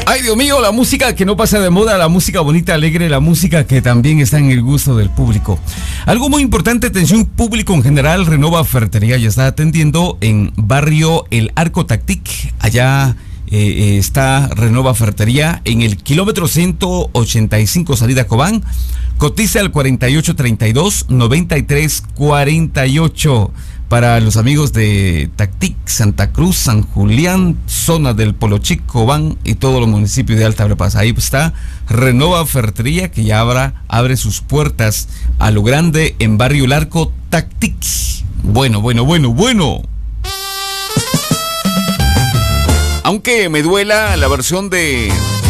Ay, Dios mío, la música que no pasa de moda, la música bonita, alegre, la música que también está en el gusto del público. Algo muy importante, atención público en general, Renova Ferretería ya está atendiendo en barrio El Arco Tactic. Allá está Renova Ferretería en el kilómetro 185 salida Cobán. Cotiza al 4832-9348. Para los amigos de Tactic, Santa Cruz, San Julián, zona del Polo Chico, Cobán y todos los municipios de Alta Verapaz. Ahí está Renova Ferretería, que ya abre sus puertas a lo grande en barrio El Arco Tactic. Bueno. Aunque me duela la versión de